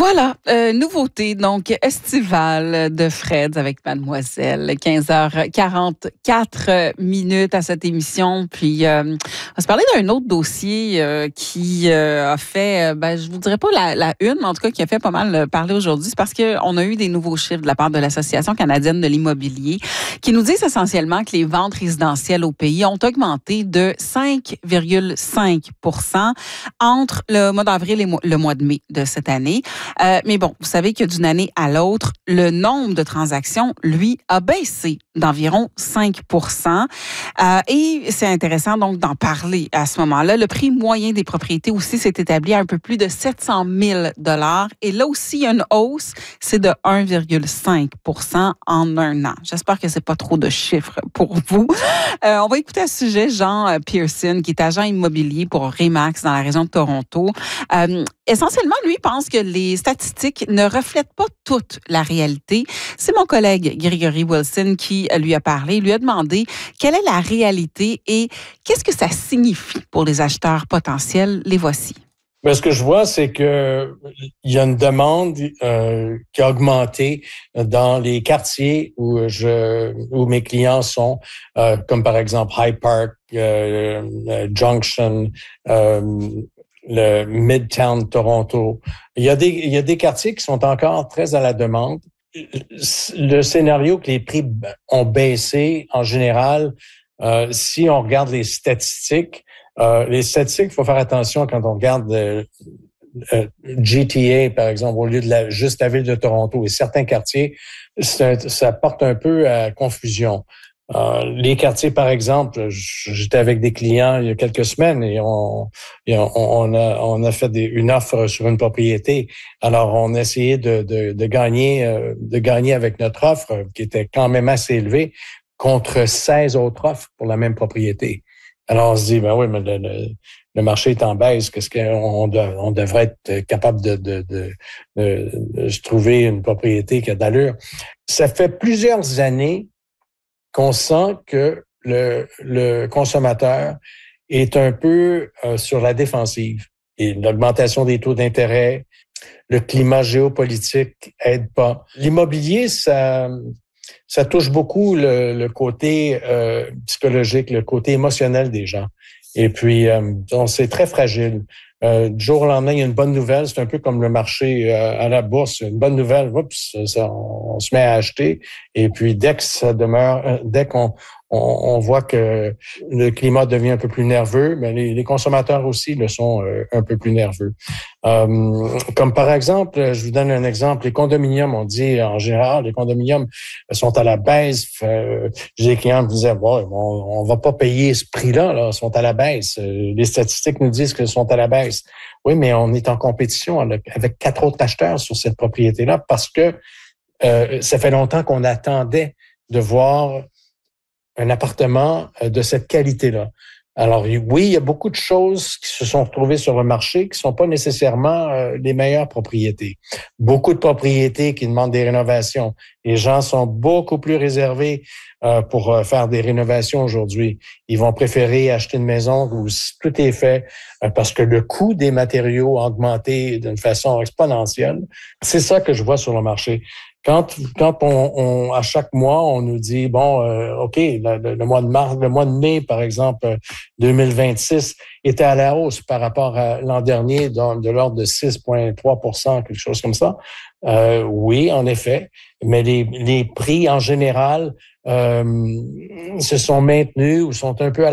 Voilà, nouveauté donc estivale de Fred avec Mademoiselle, 15h44 à cette émission. Puis on va se parler d'un autre dossier qui a fait, je vous dirais pas la une, mais en tout cas qui a fait pas mal parler aujourd'hui. C'est parce qu'on a eu des nouveaux chiffres de la part de l'Association canadienne de l'immobilier qui nous disent essentiellement que les ventes résidentielles au pays ont augmenté de 5,5% entre le mois d'avril et le mois de mai de cette année. Mais bon, vous savez que d'une année à l'autre, le nombre de transactions, lui, a baissé d'environ 5%. Et c'est intéressant donc d'en parler à ce moment-là. Le prix moyen des propriétés aussi s'est établi à un peu plus de 700 000 $. Et là aussi, il y a une hausse, c'est de 1,5% en un an. J'espère que c'est pas trop de chiffres pour vous. On va écouter à ce sujet Jean Pearson, qui est agent immobilier pour Remax dans la région de Toronto. Essentiellement, lui pense que les statistiques ne reflètent pas toute la réalité. C'est mon collègue Grégory Wilson qui lui a parlé, lui a demandé quelle est la réalité et qu'est-ce que ça signifie pour les acheteurs potentiels. Les voici. Mais ce que je vois, c'est que il y a une demande qui a augmenté dans les quartiers où mes clients sont, comme par exemple High Park, Junction, le Midtown Toronto. Il y a des quartiers qui sont encore très à la demande. Le scénario que les prix ont baissé en général, si on regarde les statistiques, il faut faire attention quand on regarde GTA, par exemple, au lieu de juste la ville de Toronto et certains quartiers, ça porte un peu à confusion. Les quartiers, par exemple, j'étais avec des clients il y a quelques semaines et on a fait une offre sur une propriété. Alors, on a essayé de gagner avec notre offre, qui était quand même assez élevée, contre 16 autres offres pour la même propriété. Alors, on se dit, oui, mais le marché est en baisse. Qu'est-ce qu'on devrait être capable de trouver une propriété qui a d'allure? Ça fait plusieurs années qu'on sent que le consommateur est un peu sur la défensive. Et l'augmentation des taux d'intérêt, le climat géopolitique aide pas. L'immobilier, ça touche beaucoup le côté psychologique, le côté émotionnel des gens. Et puis, c'est très fragile. Du jour au lendemain, il y a une bonne nouvelle. C'est un peu comme le marché à la bourse. Une bonne nouvelle, on se met à acheter. Et puis, dès qu'on voit que le climat devient un peu plus nerveux, mais les consommateurs aussi le sont un peu plus nerveux. Comme par exemple, je vous donne un exemple, les condominiums, on dit en général, les condominiums sont à la baisse. J'ai des clients qui me disaient, on va pas payer ce prix-là, là, ils sont à la baisse. Les statistiques nous disent qu'ils sont à la baisse. Oui, mais on est en compétition avec 4 autres acheteurs sur cette propriété-là parce que ça fait longtemps qu'on attendait de voir un appartement de cette qualité-là. Alors oui, il y a beaucoup de choses qui se sont retrouvées sur le marché qui sont pas nécessairement les meilleures propriétés. Beaucoup de propriétés qui demandent des rénovations. Les gens sont beaucoup plus réservés pour faire des rénovations aujourd'hui. Ils vont préférer acheter une maison où tout est fait parce que le coût des matériaux a augmenté d'une façon exponentielle. C'est ça que je vois sur le marché. Quand on à chaque mois, on nous dit, OK, le mois de mars, le mois de mai, par exemple, 2026, était à la hausse par rapport à l'an dernier, de l'ordre de 6,3%, quelque chose comme ça. Oui, en effet, mais les prix en général se sont maintenus ou sont un peu à